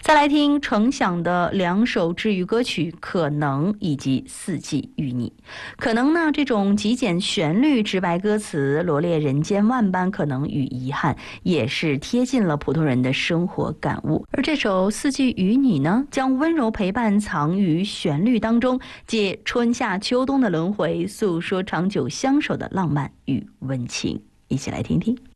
再来听程响的2首治愈歌曲《可能》以及《四季与你》。可能呢，这种极简旋律、直白歌词，罗列人间万般可能与遗憾，也是贴近了普通人的生活感悟。而这首《四季与你》呢，将温柔陪伴藏于旋律当中，借春夏秋冬的轮回，诉说长久相守的浪漫与温情。一起来听听。